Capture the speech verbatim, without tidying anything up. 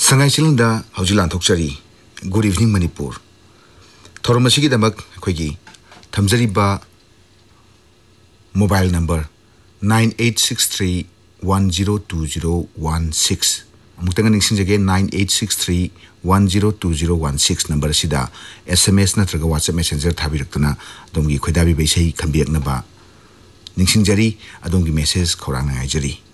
Sangai Chilunda, Haujilan Tokchari, good evening Manipur. Thoromashiki Damak, Quigi, Tamzariba mobile number nine eight six three one zero two zero one six. Mutangan again nine eight six three one zero two zero one six number Sida, S M S Natraga WhatsApp Messenger Tabirakana, Dongi Kwedabi Besei Kambiak Naba. Ningsinjari, Adongi message Koranga Jari.